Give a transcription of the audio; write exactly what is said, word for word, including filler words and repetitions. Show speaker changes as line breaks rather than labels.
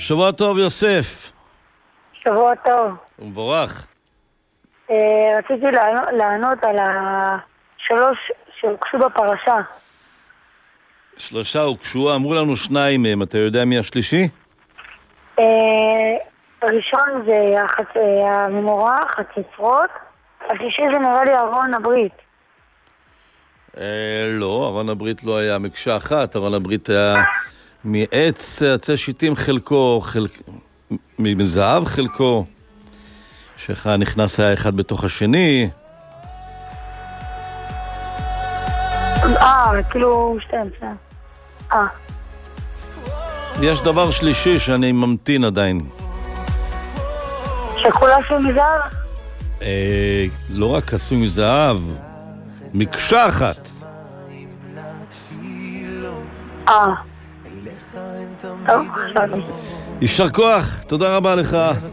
שבוע טוב יוסף.
שבוע טוב.
ומבורך.
רציתי לענות על השלוש שהוקשו בפרשה.
שלושה הוקשו, אמרו לנו שניים מהם, אתה יודע מי השלישי?
הראשון זה המנורה, חצוצרות. השלישי זה נראה לי ארון הברית.
לא, ארון הברית לא היה מקשה אחת, ארון הברית היה מעץ עצי שיטים חלקו, מזהב חלקו, שאחד נכנס היה אחד בתוך השני.
אה, כאילו שתיים, שתיים. אה.
יש דבר שלישי שאני ממתין עדיין.
שכולה עשוי מזהב?
אה, לא רק עשוי מזהב, מקשה אחת.
אה. טוב, עכשיו.
יישר כוח, תודה רבה לך.